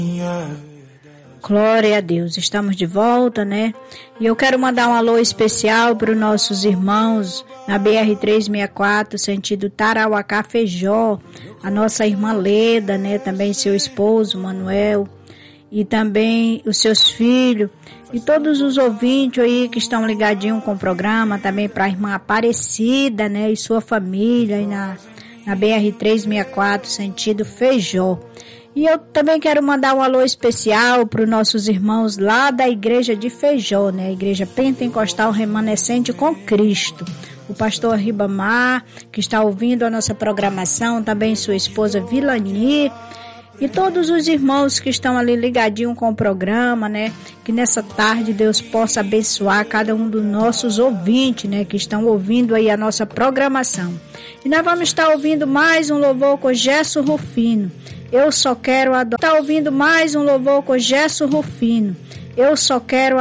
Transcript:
Glória a Deus, estamos de volta, né? E eu quero mandar um alô especial para os nossos irmãos na BR-364, sentido Tarauacá, Feijó, a nossa irmã Leda, né? Também seu esposo, Manuel, e também os seus filhos, e todos os ouvintes aí que estão ligadinhos com o programa, também para a irmã Aparecida, né? E sua família aí na BR-364, sentido Feijó. E eu também quero mandar um alô especial para os nossos irmãos lá da igreja de Feijó, né? A igreja pentecostal remanescente com Cristo. O pastor Ribamar, que está ouvindo a nossa programação, também sua esposa Vilani, e todos os irmãos que estão ali ligadinho com o programa, né? Que nessa tarde Deus possa abençoar cada um dos nossos ouvintes, né? Que estão ouvindo aí a nossa programação. E nós vamos estar ouvindo mais um louvor com Gerson Rufino. Eu só quero adorar. Está ouvindo mais um louvor com Gerson Rufino. Eu só quero